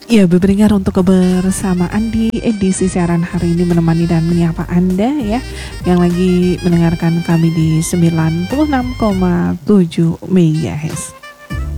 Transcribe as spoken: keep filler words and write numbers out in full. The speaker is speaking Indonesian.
Ya, berpendengar untuk kebersamaan di edisi siaran hari ini menemani dan menyapa Anda ya yang lagi mendengarkan kami di sembilan puluh enam koma tujuh MHz.